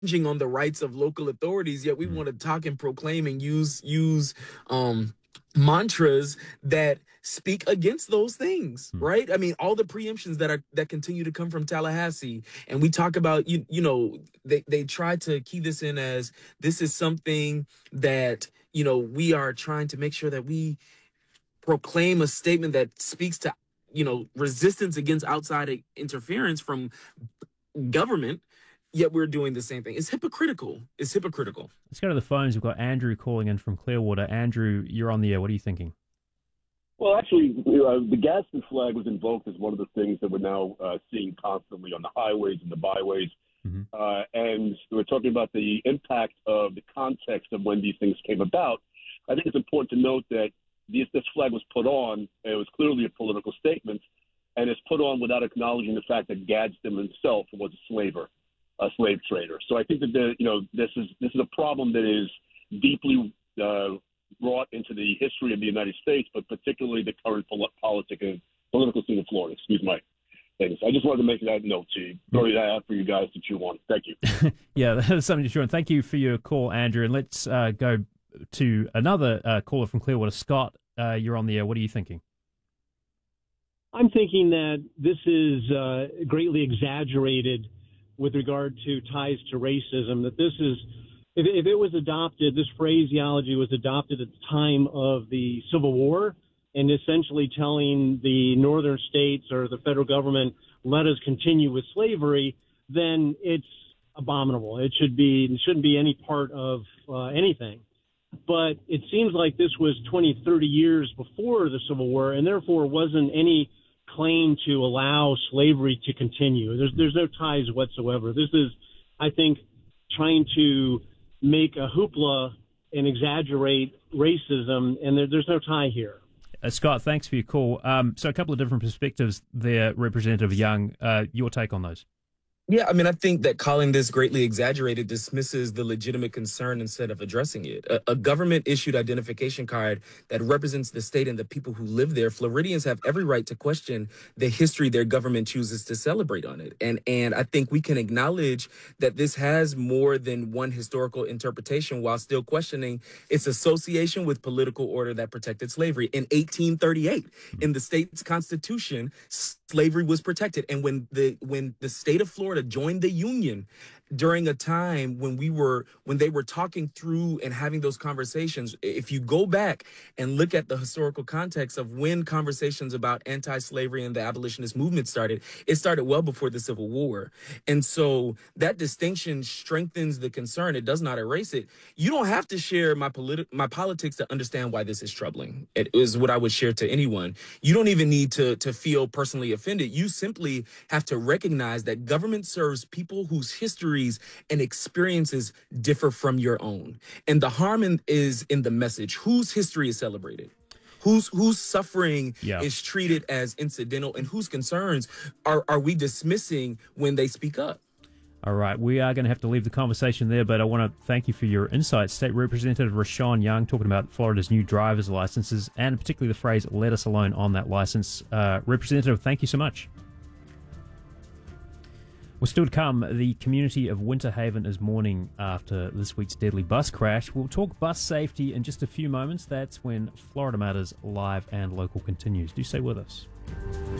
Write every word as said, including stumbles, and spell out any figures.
infringing on the rights of local authorities, yet we Mm. want to talk and proclaim and use use um mantras that speak against those things, Mm. right? I mean, all the preemptions that are that continue to come from Tallahassee, and we talk about you you know they they try to key this in as this is something that you know we are trying to make sure that we proclaim a statement that speaks to you know resistance against outside interference from government, yet we're doing the same thing. It's hypocritical. It's hypocritical. Let's go to the phones. We've got Andrew calling in from Clearwater. Andrew, you're on the air. What are you thinking? Well, actually, uh, the Gadsden flag was invoked as one of the things that we're now uh, seeing constantly on the highways and the byways. Mm-hmm. Uh, and we're talking about the impact of the context of when these things came about. I think it's important to note that this, this flag was put on. It was clearly a political statement, and it's put on without acknowledging the fact that Gadsden himself was a slaver, a slave trader. So I think that the, you know this is this is a problem that is deeply uh, brought into the history of the United States, but particularly the current pol- politic and political scene in Florida. Excuse my things. I just wanted to make that note to you. Sorry that out for you guys to chew on. Thank you. Yeah, that's something to chew on. Thank you for your call, Andrew. And let's uh, go to another uh, caller from Clearwater. Scott, uh, you're on the air. What are you thinking? I'm thinking that this is uh, greatly exaggerated with regard to ties to racism, that this is, if, if it was adopted, this phraseology was adopted at the time of the Civil War and essentially telling the northern states or the federal government, let us continue with slavery, then it's abominable. It should be, it shouldn't be any part of uh, anything. But it seems like this was twenty, thirty years before the Civil War, and therefore wasn't any claim to allow slavery to continue. There's there's no ties whatsoever. This is, I think, trying to make a hoopla and exaggerate racism, and there, there's no tie here. Uh, Scott, thanks for your call. Um, so a couple of different perspectives there, Representative Young. Uh, your take on those? Yeah, I mean, I think that calling this greatly exaggerated dismisses the legitimate concern instead of addressing it. A, a government-issued identification card that represents the state and the people who live there, Floridians have every right to question the history their government chooses to celebrate on it. And and I think we can acknowledge that this has more than one historical interpretation while still questioning its association with political order that protected slavery. In eighteen thirty-eight, in the state's constitution, slavery was protected. And when the when the state of Florida joined the Union during a time when we were when they were talking through and having those conversations, if you go back and look at the historical context of when conversations about anti-slavery and the abolitionist movement started, it started well before the Civil War. And so that distinction strengthens the concern. It does not erase it. You don't have to share my politi- my politics to understand why this is troubling. It is what I would share to anyone. You don't even need to to feel personally offended. You simply have to recognize that government serves people whose histories and experiences differ from your own. And the harm in, is in the message. Whose history is celebrated? Whose whose suffering Yeah. is treated as incidental, and whose concerns are, are we dismissing when they speak up? All right, we are going to have to leave the conversation there, but I want to thank you for your insights. State Representative Rashawn Young talking about Florida's new driver's licenses and particularly the phrase, let us alone on that license. Uh, Representative, thank you so much. Well, still to come, the community of Winter Haven is mourning after this week's deadly bus crash. We'll talk bus safety in just a few moments. That's when Florida Matters live and local continues. Do stay with us.